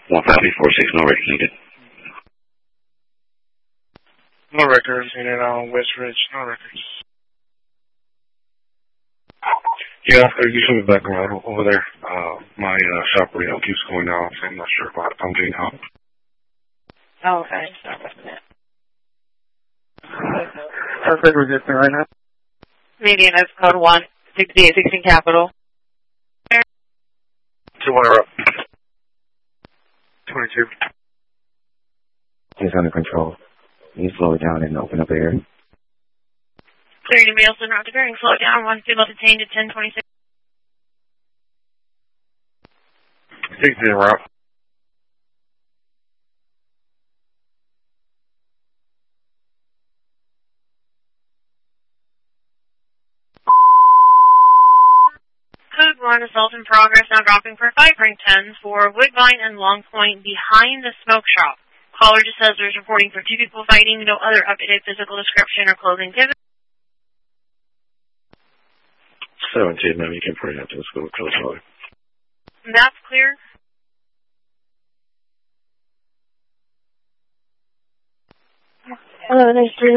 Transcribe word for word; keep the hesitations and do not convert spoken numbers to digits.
one five eight four six, no record needed. No records needed on West Ridge, no records. Yeah, you should be back around over there. Uh, my uh, shop radio keeps going out, so I'm not sure about it. I'm getting out. Oh, okay. Sorry about that. Perfect, we're getting right now. Median is code one, sixty-eight sixteen Capital. Two one up. twenty-two. He's under control. You slow it down and open up air. Clear to Mailson, route to bearing, slow down, one people detained at ten twenty-six. six zero up. Code one, assault in progress, now dropping for five ring tens for Woodbine and Long Point behind the smoke shop. Caller just says there's reporting for two people fighting, no other updated physical description or clothing activity. seventeen, ma'am, you can pray out to the school close caller. That's clear. Hello, there's three